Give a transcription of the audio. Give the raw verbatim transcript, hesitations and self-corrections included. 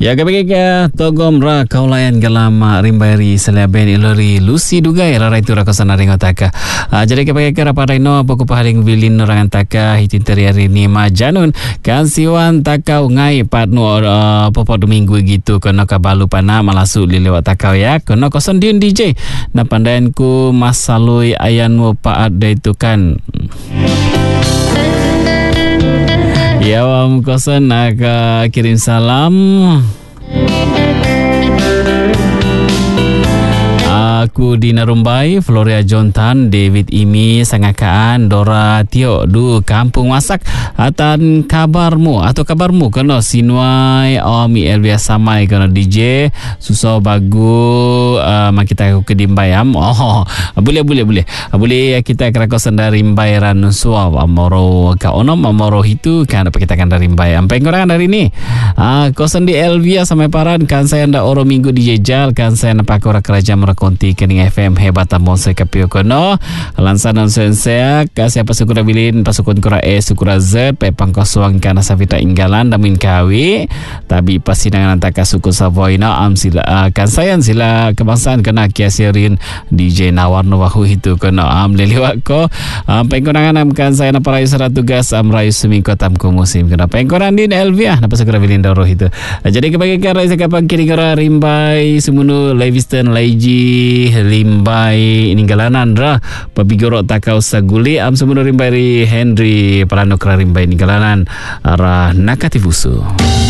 Ya kami ke togom ra kaulayan galam rimbairi selaben ilori Lucy dugai ra itu ra kosana ring otaka. Jadi kami ke ra paraino poko pahaling vilin orang taka hitin teriari ni ma janun kan siwan taka ngai patnu popo minggu gitu kono kabalu pana malasu lilewat takau ya kono koson diun D J na pandayanku masalui ayanmu paat da itu kan. Ya, Om Kosan nak uh, kirim salam. Aku di Narumbai, Floria Jontan, David Imi, Sangakaan, Dora Tio, du kampung masak. Atan kabarmu atau kabarmu kena sinuai Omi Elvia Samai kena D J susah bagu uh, kita ke dimbayam. Oh, boleh boleh boleh. Boleh kita kerakosan dari Mbairan Suaw Amoro ka onom Amoro itu kan apa kita kan dari Mbai. Sampai korang dari ni. Ah, kosan di Elvia sampai paran kan saya ndak oro minggu di Jejal kan saya nampak ora kerajaan merekonti kening F M hebat amon saya kapio kono lansanan sensea kasih apa sukura bilin pasukun kura E sukura Z pe pangkoswang kana savita inggalan damin kawi tapi pasinangan antaka suku Savoina am sila uh, kan sayan sila kebangsaan kena kiasirin D J Nawarno wahu itu kono am leliwak ko am pengkonangan am kan saya napa rayu sarat tugas am rayu semingko tamko musim kena pengkonan din Elvia napa sukura bilin doro itu jadi kebagi kara sakapan kiri kara rimbai semunu Leviston Leiji limbai ninggalanan ra pabigoro takau saguli am semunu rimbai Henry Paranokra rimbai ninggalanan ra nakativusu.